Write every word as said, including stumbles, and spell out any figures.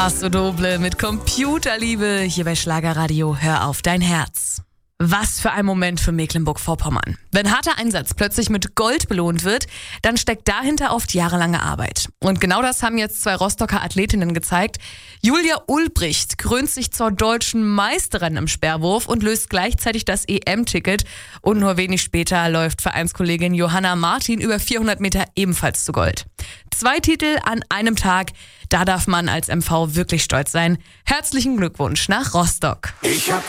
Asso Doble mit Computerliebe hier bei Schlagerradio. Hör auf dein Herz. Was für ein Moment für Mecklenburg-Vorpommern. Wenn harter Einsatz plötzlich mit Gold belohnt wird, dann steckt dahinter oft jahrelange Arbeit. Und genau das haben jetzt zwei Rostocker Athletinnen gezeigt. Julia Ulbricht krönt sich zur deutschen Meisterin im Speerwurf und löst gleichzeitig das E M-Ticket. Und nur wenig später läuft Vereinskollegin Johanna Martin über vierhundert Meter ebenfalls zu Gold. Zwei Titel an einem Tag, da darf man als M V wirklich stolz sein. Herzlichen Glückwunsch nach Rostock. Ich hab